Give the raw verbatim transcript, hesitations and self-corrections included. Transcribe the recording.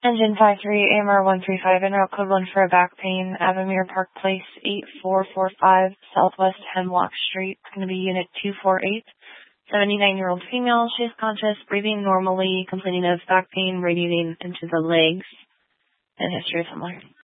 Engine five three, A M R one three five, en route code one for a back pain, Avamere Park Place, eight four four five, Southwest Hemlock Street. It's going to be Unit two four eight. seventy-nine-year-old female. She is conscious, breathing normally, complaining of back pain radiating into the legs, and history of similar.